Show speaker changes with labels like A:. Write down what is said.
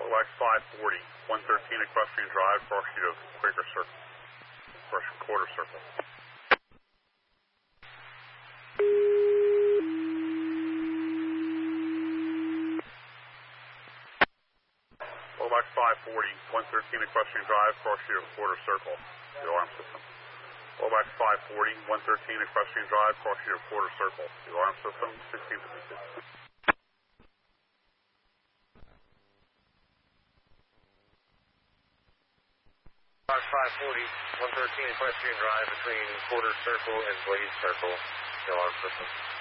A: Wax 540, 113 Equestrian Drive, cross sheet of Quaker Circle, Russian Quarter Circle. Wax 540, 113 Equestrian Drive, cross sheet of Quarter Circle, the alarm system. Wax 540, 113 Equestrian Drive, cross sheet of Quarter Circle, the alarm system, 1652.
B: 540, 113 Equestrian Drive between Quarter Circle and Blaze Circle, the alarm system.